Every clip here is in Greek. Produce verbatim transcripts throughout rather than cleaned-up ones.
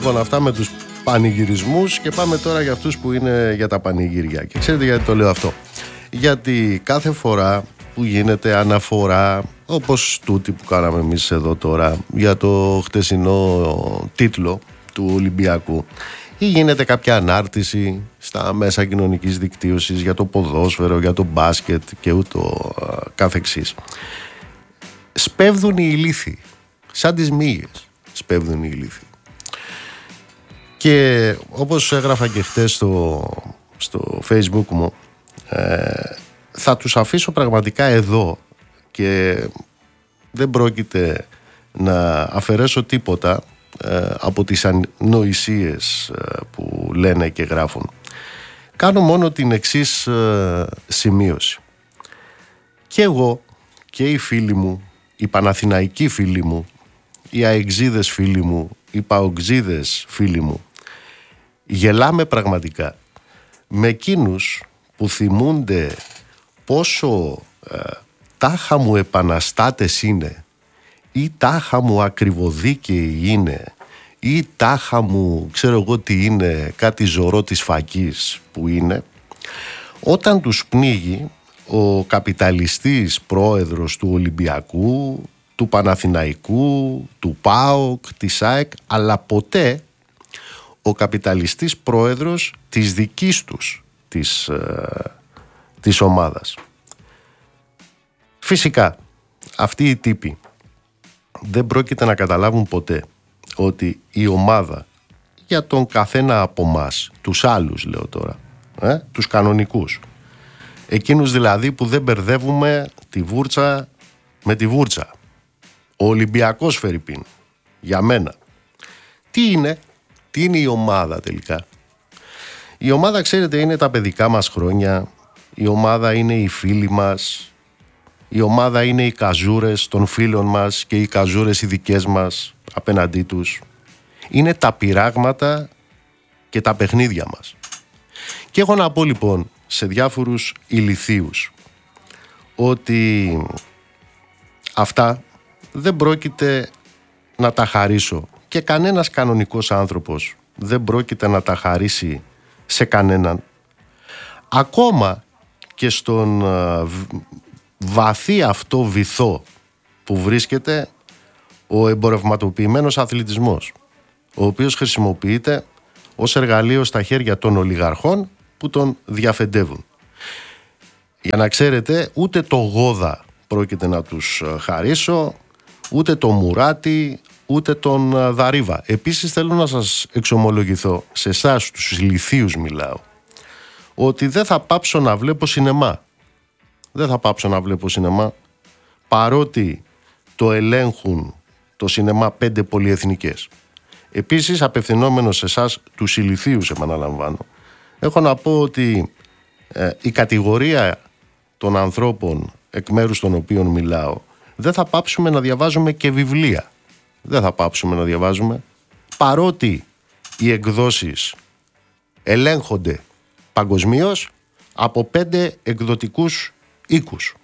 λοιπόν αυτά με τους πανηγυρισμούς και πάμε τώρα για αυτούς που είναι για τα πανηγύρια. Και ξέρετε γιατί το λέω αυτό? Γιατί κάθε φορά που γίνεται αναφορά, όπως τούτη που κάναμε εμείς εδώ τώρα για το χτεσινό τίτλο του Ολυμπιακού, ή γίνεται κάποια ανάρτηση στα μέσα κοινωνικής δικτύωσης για το ποδόσφαιρο, για το μπάσκετ και ούτω καθεξής, σπέβδουν οι ηλίθιοι, σαν τις μύγες σπέβδουν οι ηλίθιοι. Και όπως έγραφα και χτες στο, στο Facebook μου, ε, θα τους αφήσω πραγματικά εδώ και δεν πρόκειται να αφαιρέσω τίποτα ε, από τις ανοησίες ε, που λένε και γράφουν. Κάνω μόνο την εξής ε, σημείωση. Και εγώ και οι φίλοι μου, οι Παναθηναϊκοί φίλοι μου, οι αεξίδες φίλοι μου, οι παοξίδες φίλοι μου, γελάμε πραγματικά με εκείνους που θυμούνται πόσο ε, τάχα μου επαναστάτες είναι, ή τάχα μου ακριβοδίκαιοι είναι, ή τάχα μου ξέρω εγώ τι είναι, κάτι ζωρό της φακής που είναι, όταν τους πνίγει ο καπιταλιστής πρόεδρος του Ολυμπιακού, του Παναθηναϊκού, του ΠΑΟΚ, της ΑΕΚ, αλλά ποτέ ο καπιταλιστής πρόεδρος της δικής τους της, ε, της ομάδας. Φυσικά αυτοί οι τύποι δεν πρόκειται να καταλάβουν ποτέ ότι η ομάδα για τον καθένα από μας, τους άλλους λέω τώρα, ε, τους κανονικούς, εκείνους δηλαδή που δεν μπερδεύουμε τη βούρτσα με τη βούρτσα, ο Ολυμπιακός φερρυπίν, για μένα, τι είναι, τι είναι η ομάδα τελικά? Η ομάδα, ξέρετε, είναι τα παιδικά μας χρόνια, η ομάδα είναι οι φίλοι μας, η ομάδα είναι οι καζούρες των φίλων μας και οι καζούρες οι δικές μας απέναντί τους. Είναι τα πειράγματα και τα παιχνίδια μας. Και έχω να πω λοιπόν σε διάφορους ηλιθίους ότι αυτά δεν πρόκειται να τα χαρίσω και κανένας κανονικός άνθρωπος δεν πρόκειται να τα χαρίσει σε κανέναν, ακόμα και στον uh, βαθύ αυτό βυθό που βρίσκεται ο εμπορευματοποιημένος αθλητισμός, ο οποίος χρησιμοποιείται ως εργαλείο στα χέρια των ολιγαρχών που τον διαφεντεύουν. Για να ξέρετε, ούτε το Γόδα πρόκειται να τους χαρίσω, ούτε το Μουράτι, ούτε τον Δαρίβα. Επίσης θέλω να σας εξομολογηθώ, σε εσάς τους ηλιθίους μιλάω, ότι δεν θα πάψω να βλέπω σινεμά. Δεν θα πάψω να βλέπω σινεμά, παρότι το ελέγχουν το σινεμά πέντε πολυεθνικές. Επίσης, απευθυνόμενος σε εσάς τους ηλιθίους, επαναλαμβάνω, έχω να πω ότι ε, η κατηγορία των ανθρώπων εκ μέρους των οποίων μιλάω, δεν θα πάψουμε να διαβάζουμε και βιβλία. Δεν θα πάψουμε να διαβάζουμε, παρότι οι εκδόσεις ελέγχονται παγκοσμίως από πέντε εκδοτικούς οίκους.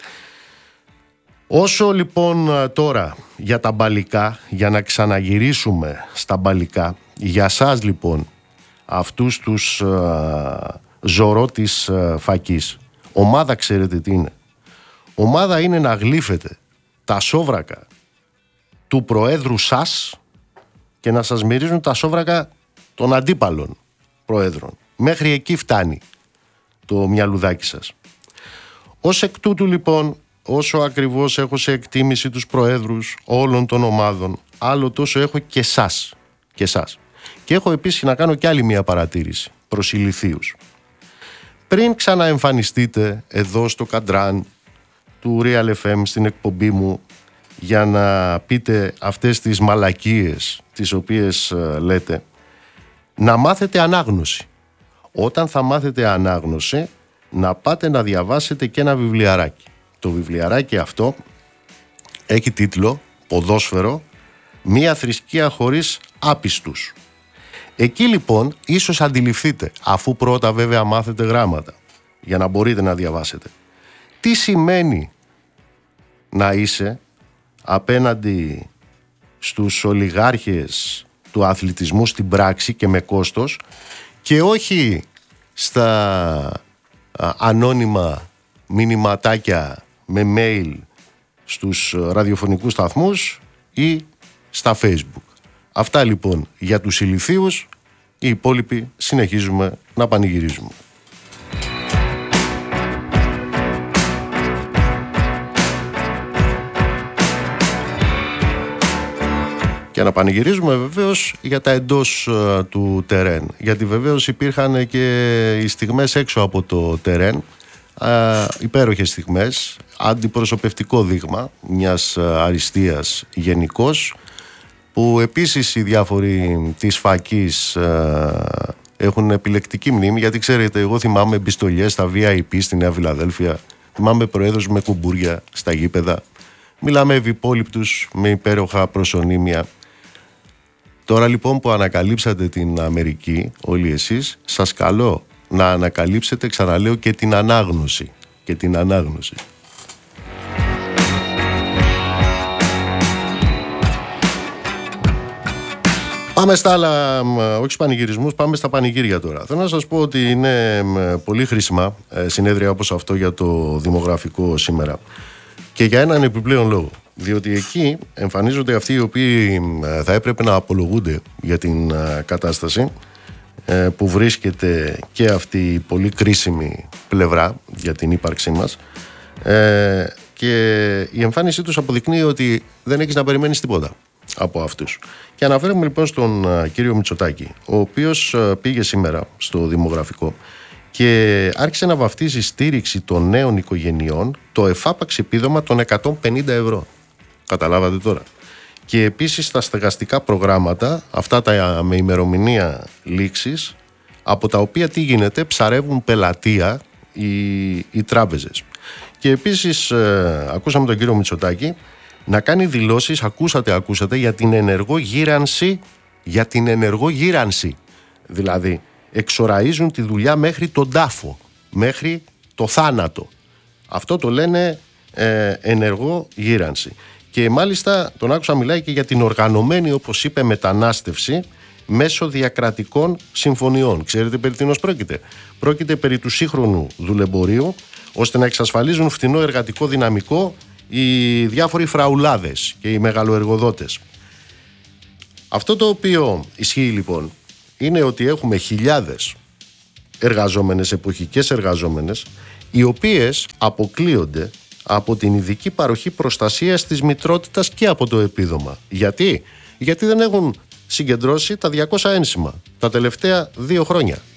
Όσο λοιπόν τώρα για τα μπαλικά, για να ξαναγυρίσουμε στα μπαλικά, για σας λοιπόν αυτούς τους α, ζωρό της α, φακής, ομάδα ξέρετε τι είναι? Ομάδα είναι να γλύφετε τα σόβρακα του προέδρου σας και να σας μυρίζουν τα σόβρακα των αντίπαλων προέδρων. Μέχρι εκεί φτάνει το μυαλουδάκι σας. Ως εκ τούτου λοιπόν, όσο ακριβώς έχω σε εκτίμηση τους προέδρους όλων των ομάδων, άλλο τόσο έχω και σας και εσάς. Και έχω επίσης να κάνω και άλλη μια παρατήρηση προς ηλιθίους. Πριν ξαναεμφανιστείτε εδώ στο καντράν του Real εφ εμ στην εκπομπή μου για να πείτε αυτές τις μαλακίες τις οποίες uh, λέτε, να μάθετε ανάγνωση. Όταν θα μάθετε ανάγνωση, να πάτε να διαβάσετε και ένα βιβλιαράκι. Το βιβλιαράκι αυτό έχει τίτλο «Ποδόσφαιρο, μία θρησκεία χωρίς άπιστους». Εκεί λοιπόν ίσως αντιληφθείτε, αφού πρώτα βέβαια μάθετε γράμματα, για να μπορείτε να διαβάσετε, τι σημαίνει να είσαι απέναντι στους ολιγάρχες του αθλητισμού στην πράξη και με κόστος, και όχι στα α, ανώνυμα μηνυματάκια με mail στους ραδιοφωνικούς σταθμούς ή στα Facebook. Αυτά λοιπόν για τους ηλιθίους. Οι υπόλοιποι συνεχίζουμε να πανηγυρίζουμε. Και να πανηγυρίζουμε βεβαίως για τα εντός uh, του τερέν. Γιατί βεβαίως υπήρχαν και οι στιγμές έξω από το τερέν, uh, υπέροχες στιγμές, αντιπροσωπευτικό δείγμα μιας uh, αριστείας γενικώς, που επίσης οι διάφοροι της φακής uh, έχουν επιλεκτική μνήμη, γιατί ξέρετε, εγώ θυμάμαι επιστολιές στα βι άι πι στη Νέα Φιλαδέλφια, θυμάμαι προέδρους με κουμπούρια στα γήπεδα, μιλάμε ευυπόλοιπτους με υπέροχα προσωνύμια. Τώρα λοιπόν που ανακαλύψατε την Αμερική όλοι εσείς, σας καλώ να ανακαλύψετε, ξαναλέω, και την ανάγνωση. Και την ανάγνωση. Πάμε στα άλλα, όχι στους πανηγυρισμούς, πάμε στα πανηγύρια τώρα. Θέλω να σας πω ότι είναι πολύ χρήσιμα συνέδρια όπως αυτό για το δημογραφικό σήμερα. Και για έναν επιπλέον λόγο. Διότι εκεί εμφανίζονται αυτοί οι οποίοι θα έπρεπε να απολογούνται για την κατάσταση που βρίσκεται και αυτή η πολύ κρίσιμη πλευρά για την ύπαρξή μας, και η εμφάνισή τους αποδεικνύει ότι δεν έχεις να περιμένεις τίποτα από αυτούς. Και αναφέρομαι λοιπόν στον κύριο Μητσοτάκη, ο οποίος πήγε σήμερα στο δημογραφικό και άρχισε να βαφτίζει στήριξη των νέων οικογενειών το εφάπαξ επίδομα των εκατόν πενήντα ευρώ. Καταλάβατε τώρα. Και επίσης τα στεγαστικά προγράμματα, αυτά τα με ημερομηνία λήξης, από τα οποία τι γίνεται, ψαρεύουν πελατεία οι, οι τράπεζες. Και επίσης ε, ακούσαμε τον κύριο Μητσοτάκη να κάνει δηλώσεις, ακούσατε, ακούσατε, για την ενεργό γύρανση, για την ενεργό γύρανση. Δηλαδή, εξοραίζουν τη δουλειά μέχρι τον τάφο, μέχρι το θάνατο. Αυτό το λένε ε, ενεργό γύρανση. Και μάλιστα τον άκουσα μιλάει και για την οργανωμένη, όπως είπε, μετανάστευση μέσω διακρατικών συμφωνιών. Ξέρετε περί τίνος πρόκειται? Πρόκειται περί του σύγχρονου δουλεμπορίου, ώστε να εξασφαλίζουν φθηνό εργατικό δυναμικό οι διάφοροι φραουλάδες και οι μεγαλοεργοδότες. Αυτό το οποίο ισχύει λοιπόν είναι ότι έχουμε χιλιάδες εργαζόμενες, εποχικές εργαζόμενες, οι οποίες αποκλείονται από την ειδική παροχή προστασίας της μητρότητας και από το επίδομα. Γιατί? Γιατί δεν έχουν συγκεντρώσει τα διακόσια ένσημα τα τελευταία δύο χρόνια.